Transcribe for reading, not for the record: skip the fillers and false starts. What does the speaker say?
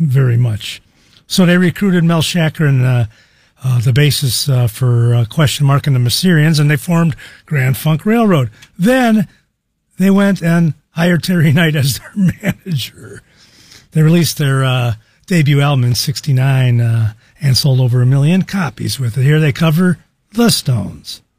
very much. So they recruited Mel Shacker and the basis for Question Mark and the Massyrians, and they formed Grand Funk Railroad. Then they went and hired Terry Knight as their manager. They released their debut album in '69 and sold over 1 million copies with it. Here they cover The Stones.